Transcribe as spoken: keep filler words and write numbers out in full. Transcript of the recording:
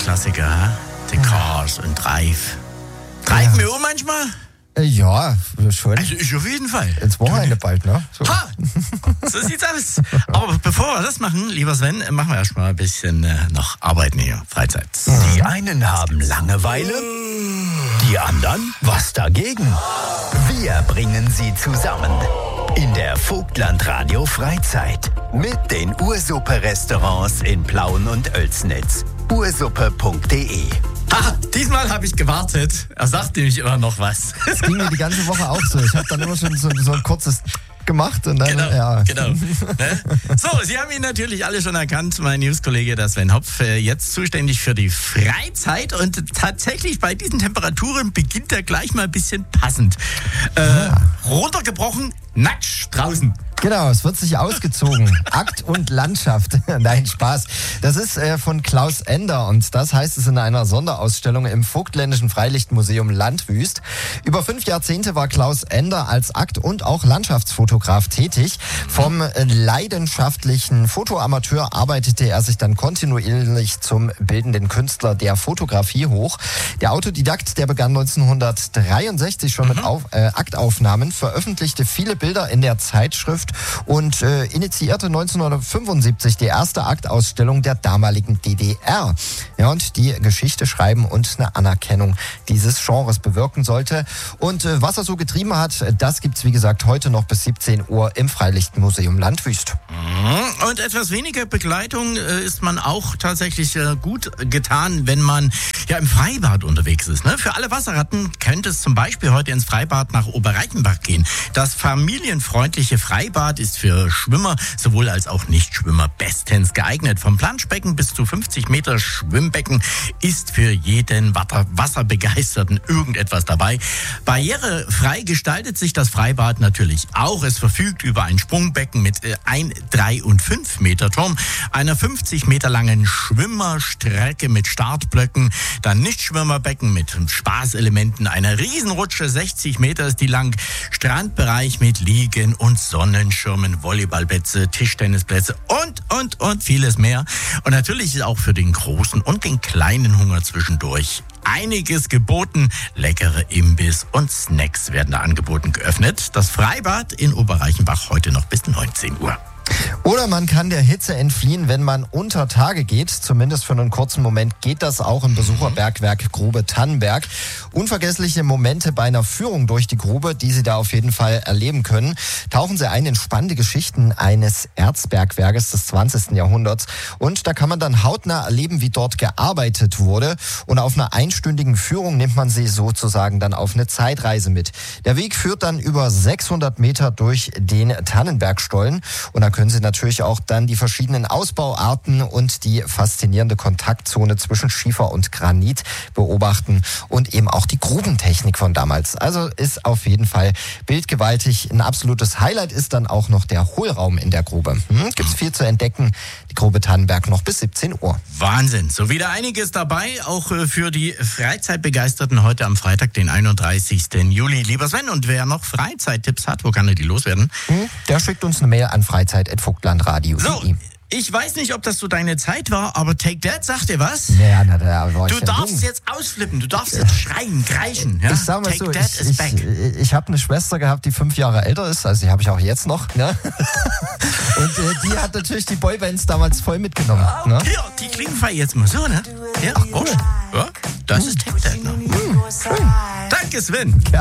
Klassiker, The Cars und Drive. Treiben wir um manchmal? Ja, schon. Also ich auf jeden Fall. Ins Wochenende bald, ne? So. Ha! So sieht's aus. Aber bevor wir das machen, lieber Sven, machen wir erstmal ein bisschen äh, noch arbeiten hier, Freizeit. Die einen haben Langeweile, die anderen was dagegen. Wir bringen sie zusammen in der Vogtland Radio Freizeit mit den Ursuppe-Restaurants in Plauen und Oelsnitz. ursuppe punkt de. Ha, diesmal habe ich gewartet. Er sagt nämlich immer noch was. Das ging mir die ganze Woche auch so. Ich habe dann immer schon so, so ein kurzes gemacht und dann, Genau, ja. genau. Ne? So, Sie haben ihn natürlich alle schon erkannt, mein Newskollege, der Sven Hopf, jetzt zuständig für die Freizeit und tatsächlich bei diesen Temperaturen beginnt er gleich mal ein bisschen passend. Äh, ja. Runtergebrochen, Natsch draußen. Genau, es wird sich ausgezogen. Akt und Landschaft. Nein, Spaß. Das ist äh, von Klaus Ender und das heißt es in einer Sonderausstellung im Vogtländischen Freilichtmuseum Landwüst. Über fünf Jahrzehnte war Klaus Ender als Akt- und auch Landschaftsfotograf tätig. Vom äh, leidenschaftlichen Fotoamateur arbeitete er sich dann kontinuierlich zum bildenden Künstler der Fotografie hoch. Der Autodidakt, der begann neunzehnhundertdreiundsechzig schon mhm. mit Auf, äh, Aktaufnahmen, veröffentlichte viele Bilder in der Zeitschrift und äh, initiierte neunzehnhundertfünfundsiebzig die erste Aktausstellung der damaligen D D R. Ja, und die Geschichte schreiben und eine Anerkennung dieses Genres bewirken sollte. Und äh, was er so getrieben hat, das gibt's wie gesagt heute noch bis siebzehn Uhr im Freilichtmuseum Landwüst. Und etwas weniger Begleitung äh, ist man auch tatsächlich äh, gut getan, wenn man ja im Freibad unterwegs ist. Ne? Für alle Wasserratten könnte es zum Beispiel heute ins Freibad nach Oberreichenbach gehen. Das familienfreundliche Freibad ist für Schwimmer sowohl als auch Nichtschwimmer bestens geeignet. Vom Planschbecken bis zu fünfzig Meter Schwimmbecken ist für jeden Wasserbegeisterten irgendetwas dabei. Barrierefrei gestaltet sich das Freibad natürlich auch. Es verfügt über ein Sprungbecken mit ein, drei und fünf Meter Turm, einer fünfzig Meter langen Schwimmerstrecke mit Startblöcken, dann Nichtschwimmerbecken mit Spaßelementen, einer Riesenrutsche, sechzig Meter ist die lang, Strandbereich mit Liegen und Sonnenschirmen, Volleyballplätze, Tischtennisplätze und, und, und vieles mehr. Und natürlich ist auch für den großen und den kleinen Hunger zwischendurch einiges geboten. Leckere Imbiss und Snacks werden da angeboten geöffnet. Das Freibad in Oberreichenbach heute noch bis neunzehn Uhr. Oder man kann der Hitze entfliehen, wenn man unter Tage geht. Zumindest für einen kurzen Moment geht das auch im Besucherbergwerk Grube Tannenberg. Unvergessliche Momente bei einer Führung durch die Grube, die Sie da auf jeden Fall erleben können. Tauchen Sie ein in spannende Geschichten eines Erzbergwerkes des zwanzigsten Jahrhunderts. Und da kann man dann hautnah erleben, wie dort gearbeitet wurde. Und auf einer einstündigen Führung nimmt man Sie sozusagen dann auf eine Zeitreise mit. Der Weg führt dann über sechshundert Meter durch den Tannenbergstollen. Und da können Sie natürlich auch dann die verschiedenen Ausbauarten und die faszinierende Kontaktzone zwischen Schiefer und Granit beobachten und eben auch die Grubentechnik von damals. Also ist auf jeden Fall bildgewaltig. Ein absolutes Highlight ist dann auch noch der Hohlraum in der Grube. Hm, gibt's viel zu entdecken. Die Grube Tannenberg noch bis siebzehn Uhr. Wahnsinn. So wieder einiges dabei, auch für die Freizeitbegeisterten heute am Freitag, den einunddreißigsten Juli. Lieber Sven, und wer noch Freizeittipps hat, wo kann er die loswerden? Hm, der schickt uns eine Mail an freizeit at vogtlandradio punkt de. So, ich weiß nicht, ob das so deine Zeit war, aber Take That sagt dir was? Ja, na, da war ich Du ja darfst jung. jetzt ausflippen, du darfst jetzt schreien, kreischen. Ja? Ich sag mal Take so, That ich, is ich, back. ich, ich habe eine Schwester gehabt, die fünf Jahre älter ist, also die habe ich auch jetzt noch. Ne? Und äh, die hat natürlich die Boybands damals voll mitgenommen. Ne? Hier, die klingen fein jetzt mal so, ne? Ja, ach, cool. Ja, das ist Take That. Ne? Hm, schön. Danke, Sven. Gerne.